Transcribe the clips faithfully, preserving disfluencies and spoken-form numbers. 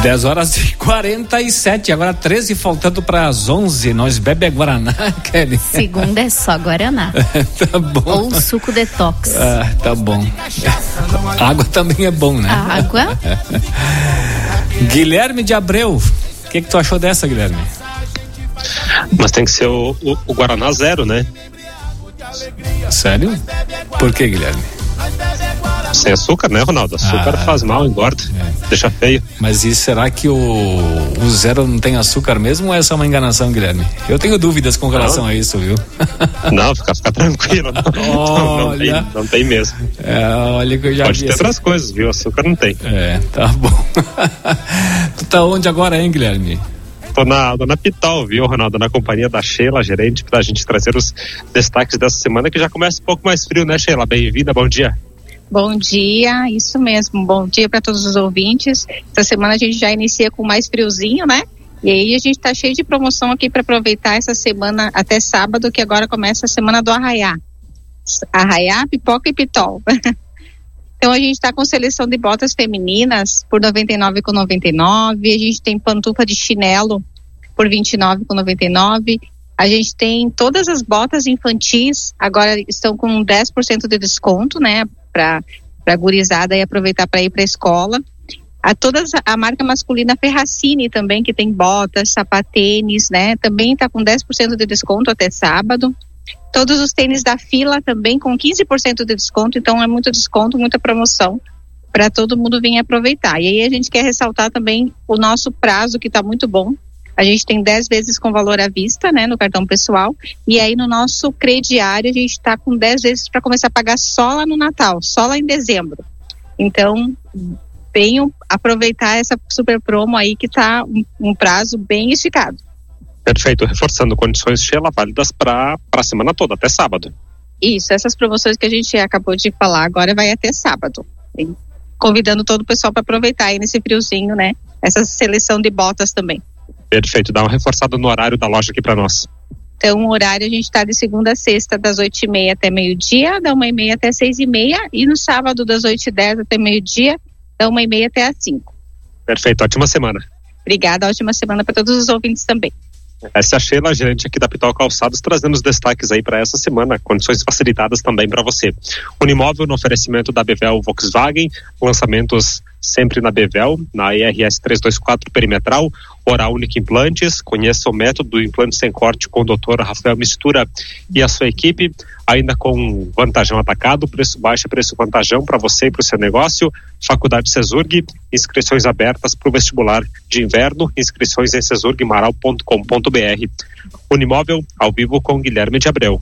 dez horas e quarenta e sete, agora treze faltando para as onze. Nós bebe Guaraná, Kelly? Segunda é só Guaraná. Tá bom. Ou suco detox. Ah, tá bom. Água também é bom, né? A água? Guilherme de Abreu, o que que tu achou dessa, Guilherme? Mas tem que ser o, o, o Guaraná zero, né? Sério? Por que, Guilherme? Sem açúcar, né, Ronaldo? Açúcar Ah, faz mal, engorda, é. Deixa feio. Mas e será que o, o zero não tem açúcar mesmo ou é só uma enganação, Guilherme? Eu tenho dúvidas com relação não. a isso, viu? Não, fica, fica tranquilo. Não, olha, não, tem, não tem mesmo. É, olha que eu já Pode vi ter essa... outras coisas, viu? Açúcar não tem. É, tá bom. Tu tá onde agora, hein, Guilherme? Tô na, tô na Pitol, viu, Ronaldo? Na companhia da Sheila, gerente, pra gente trazer os destaques dessa semana, que já começa um pouco mais frio, né, Sheila? Bem-vinda, bom dia. Bom dia, isso mesmo, bom dia para todos os ouvintes. Essa semana a gente já inicia com mais friozinho, né? E aí a gente tá cheio de promoção aqui para aproveitar essa semana até sábado, que agora começa a semana do Arraiá. Arraiá, pipoca e pitol. Então a gente tá com seleção de botas femininas por noventa e nove reais e noventa e nove centavos, a gente tem pantufa de chinelo por vinte e nove reais e noventa e nove centavos. A gente tem todas as botas infantis, agora estão com dez por cento de desconto, né? Para a gurizada e aproveitar para ir para a escola. A todas a marca masculina Ferracini também, que tem botas, sapatênis, né? Também está com dez por cento de desconto até sábado. Todos os tênis da Fila também com quinze por cento de desconto, então é muito desconto, muita promoção para todo mundo vir aproveitar. E aí a gente quer ressaltar também o nosso prazo, que está muito bom. A gente tem dez vezes com valor à vista, né, no cartão pessoal, e aí no nosso crediário a gente está com dez vezes para começar a pagar só lá no Natal, só lá em dezembro. Então, venham aproveitar essa super promo aí, que está um, um prazo bem esticado. Perfeito, reforçando condições, Sheila, válidas para a semana toda, até sábado. Isso, essas promoções que a gente acabou de falar agora vai até sábado. E convidando todo o pessoal para aproveitar aí nesse friozinho, né, essa seleção de botas também. Perfeito, dá uma reforçada no horário da loja aqui para nós. Então, o horário a gente está de segunda a sexta, das oito e meia até meio-dia, da uma e meia até seis e meia, e no sábado das oito e dez até meio-dia, da uma e meia até as cinco. Perfeito, ótima semana. Obrigada, ótima semana para todos os ouvintes também. Essa é a Sheila, gerente aqui da Pitol Calçados, trazendo os destaques aí para essa semana, condições facilitadas também para você. Unimóvel no oferecimento da Bevel Volkswagen, lançamentos sempre na Bevel, na E R S trezentos e vinte e quatro Perimetral, Oral Única Implantes. Conheça o método do implante sem corte com o doutor Rafael Mistura e a sua equipe, ainda com vantajão atacado, preço baixo, preço vantajão para você e para o seu negócio. Faculdade Cesurg, inscrições abertas para o vestibular de inverno, inscrições em cesurg maral ponto com ponto b r. Unimóvel, ao vivo com Guilherme de Abreu.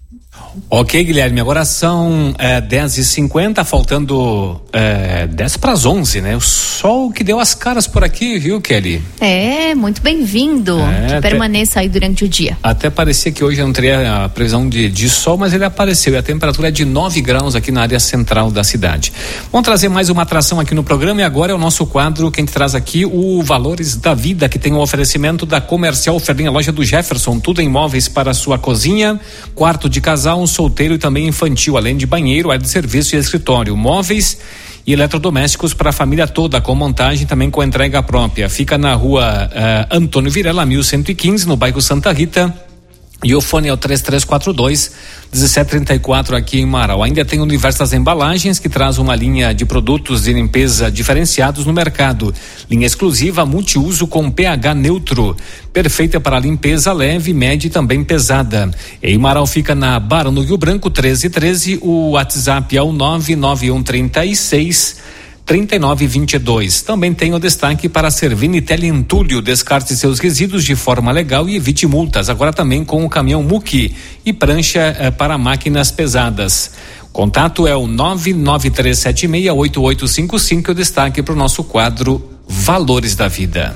Ok, Guilherme, agora são é, dez e cinquenta, faltando é, dez para as onze, né? O sol que deu as caras por aqui, viu, Kelly? É, muito bem-vindo, é, que até, permaneça aí durante o dia. Até parecia que hoje não teria a previsão de, de sol, mas ele apareceu, e a temperatura é de nove graus aqui na área central da cidade. Vamos trazer mais uma atração aqui no programa, e agora é o nosso quadro, quem traz aqui o Valores da Vida, que tem o um oferecimento da Comercial Ferlinha, loja do Jefferson, tudo em móveis para a sua cozinha, quarto de casal, um solteiro e também infantil, além de banheiro, área de serviço e escritório, móveis e eletrodomésticos para a família toda, com montagem também com entrega própria. Fica na rua uh, Antônio Virela, mil cento e quinze, no bairro Santa Rita. E o fone é o três três quatro dois, um sete três quatro aqui em Marau. Ainda tem o Universo das Embalagens, que traz uma linha de produtos de limpeza diferenciados no mercado. Linha exclusiva multiuso com pH neutro, perfeita para limpeza leve, média e também pesada. Em Marau fica na Barão do Rio Branco treze treze, o WhatsApp é o nove nove um três seis trinta e nove vinte e dois. Também tem o destaque para a Servini Teleentulho. Descarte seus resíduos de forma legal e evite multas. Agora também com o caminhão Muki e prancha eh, para máquinas pesadas. Contato é o nove nove três sete seis oito oito cinco cinco. O destaque para o nosso quadro Valores da Vida.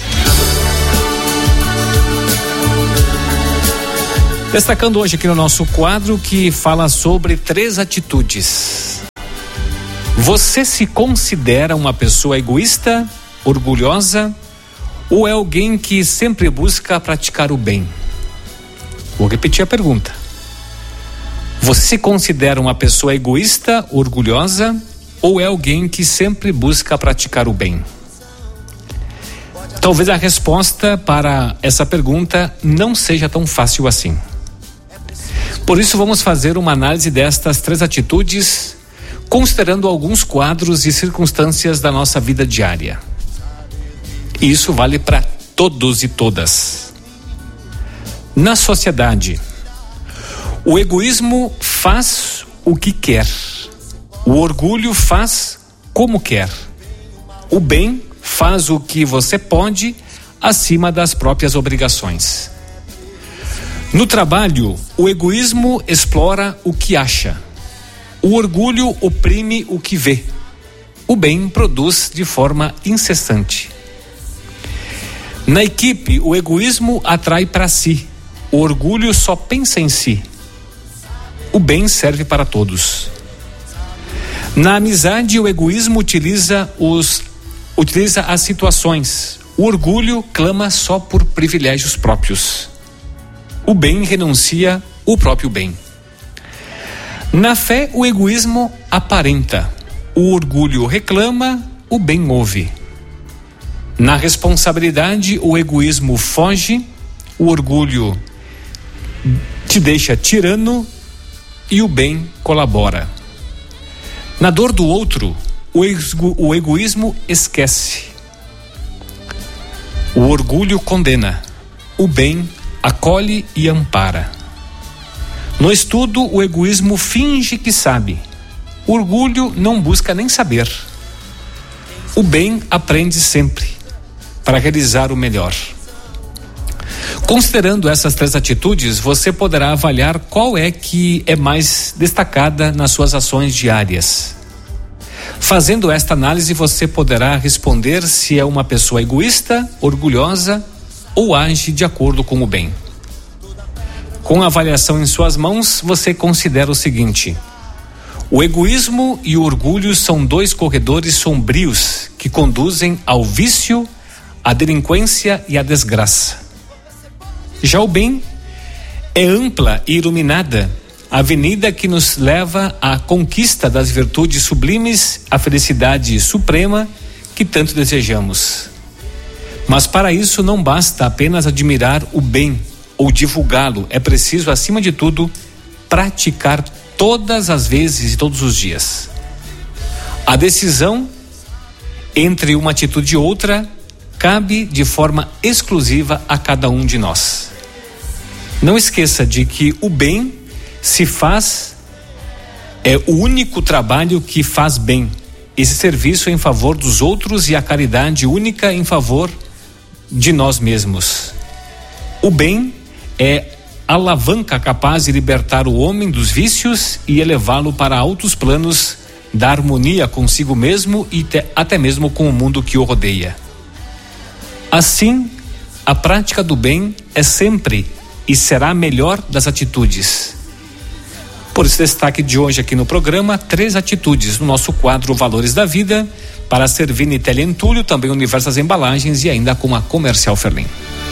Destacando hoje aqui no nosso quadro, que fala sobre três atitudes. Você se considera uma pessoa egoísta, orgulhosa, ou é alguém que sempre busca praticar o bem? Vou repetir a pergunta. Você se considera uma pessoa egoísta, orgulhosa, ou é alguém que sempre busca praticar o bem? Talvez a resposta para essa pergunta não seja tão fácil assim. Por isso vamos fazer uma análise destas três atitudes, considerando alguns quadros e circunstâncias da nossa vida diária. E isso vale para todos e todas. Na sociedade, o egoísmo faz o que quer, o orgulho faz como quer, o bem faz o que você pode acima das próprias obrigações. No trabalho, o egoísmo explora o que acha, o orgulho oprime o que vê, o bem produz de forma incessante. Na equipe, o egoísmo atrai para si, o orgulho só pensa em si. O bem serve para todos. Na amizade, o egoísmo utiliza, os, utiliza as situações. O orgulho clama só por privilégios próprios. O bem renuncia o próprio bem. Na fé, o egoísmo aparenta. O orgulho reclama, o bem ouve. Na responsabilidade, o egoísmo foge, o orgulho te deixa tirano e o bem colabora. Na dor do outro, o, ego, o egoísmo esquece. O orgulho condena, o bem acolhe e ampara. No estudo, o egoísmo finge que sabe. O orgulho não busca nem saber. O bem aprende sempre para realizar o melhor. Considerando essas três atitudes, você poderá avaliar qual é que é mais destacada nas suas ações diárias. Fazendo esta análise, você poderá responder se é uma pessoa egoísta, orgulhosa ou age de acordo com o bem. Com a avaliação em suas mãos, você considera o seguinte: o egoísmo e o orgulho são dois corredores sombrios que conduzem ao vício, à delinquência e à desgraça. Já o bem é ampla e iluminada, a avenida que nos leva à conquista das virtudes sublimes, à felicidade suprema que tanto desejamos. Mas para isso não basta apenas admirar o bem ou divulgá-lo, é preciso, acima de tudo, praticar todas as vezes e todos os dias. A decisão entre uma atitude e outra cabe de forma exclusiva a cada um de nós. Não esqueça de que o bem se faz, é o único trabalho que faz bem. Esse serviço em favor dos outros e a caridade única em favor de nós mesmos. O bem é a alavanca capaz de libertar o homem dos vícios e elevá-lo para altos planos da harmonia consigo mesmo e te, até mesmo com o mundo que o rodeia. Assim, a prática do bem é sempre e será a melhor das atitudes. Por esse destaque de hoje aqui no programa, três atitudes no nosso quadro Valores da Vida, para Servini Teleentulho, também Universo das Embalagens e ainda com a Comercial Ferlim.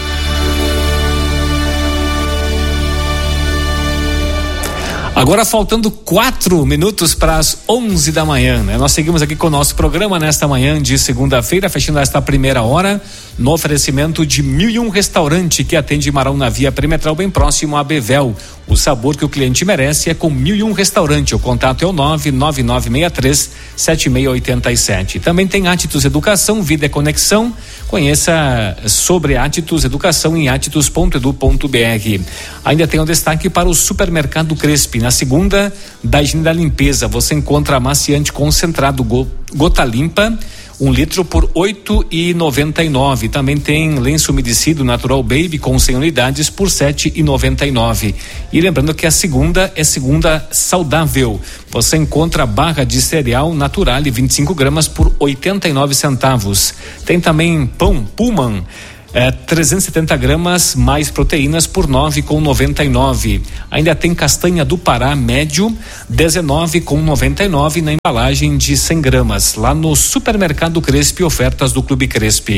Agora faltando quatro minutos para as onze da manhã, né? Nós seguimos aqui com o nosso programa nesta manhã de segunda-feira, fechando esta primeira hora, no oferecimento de Mil e Um Restaurante, que atende Marão na Via Perimetral, bem próximo a Bevel. O sabor que o cliente merece é com Mil e Um Restaurante. O contato é o nove nove nove seis três sete seis oito sete. Também tem Atitus Educação, Vida é Conexão. Conheça sobre Atitus Educação em atitus ponto edu ponto br. Ainda tem um destaque para o Supermercado Crespi. Na segunda, da higiene da limpeza, você encontra amaciante concentrado Gota Limpa, um litro por oito e noventa e nove. Também tem lenço umedecido Natural Baby com cem unidades por sete e noventa e nove. E lembrando que a segunda é segunda saudável. Você encontra barra de cereal natural e vinte e cinco gramas por oitenta e nove centavos. Tem também pão Pullman, É, trezentos e setenta gramas mais proteínas por nove com noventa e nove. Ainda tem castanha do Pará médio, dezenove com noventa e nove na embalagem de cem gramas. Lá no Supermercado Crespi, ofertas do Clube Crespi.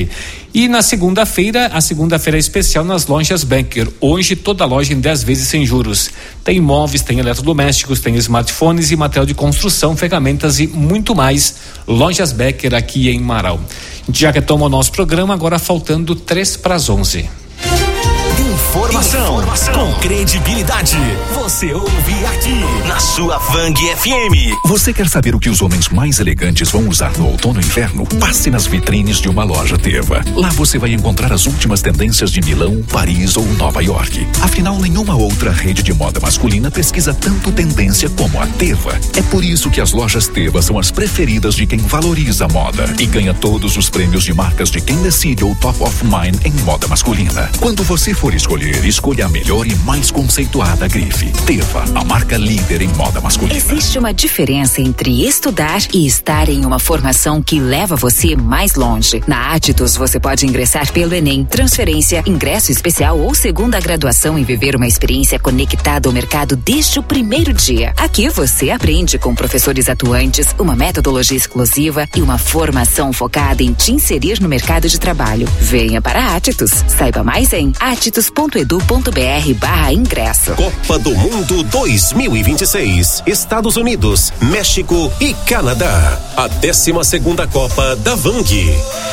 E na segunda-feira, a segunda-feira é especial nas lojas Becker. Hoje toda loja em dez vezes sem juros. Tem móveis, tem eletrodomésticos, tem smartphones e material de construção, ferramentas e muito mais. Lojas Becker aqui em Marau. A gente já retoma o nosso programa, agora faltando três para as onze. Informação, Informação com credibilidade. Você ouve aqui na sua Vang F M. Você quer saber o que os homens mais elegantes vão usar no outono e inverno? Passe nas vitrines de uma loja Teva. Lá você vai encontrar as últimas tendências de Milão, Paris ou Nova York. Afinal, nenhuma outra rede de moda masculina pesquisa tanto tendência como a Teva. É por isso que as lojas Teva são as preferidas de quem valoriza a moda e ganha todos os prêmios de marcas de quem decide o Top of Mind em moda masculina. Quando você for escolher, escolha a melhor e mais conceituada grife. Teva, a marca líder em moda masculina. Existe uma diferença entre estudar e estar em uma formação que leva você mais longe. Na Atitus, você pode ingressar pelo Enem, transferência, ingresso especial ou segunda graduação e viver uma experiência conectada ao mercado desde o primeiro dia. Aqui você aprende com professores atuantes, uma metodologia exclusiva e uma formação focada em te inserir no mercado de trabalho. Venha para a Atitus. Saiba mais em atitus ponto edu ponto br barra ingresso. Copa do Mundo dois mil e vinte e seis. Estados Unidos, México e Canadá. A décima segunda Copa da Vang.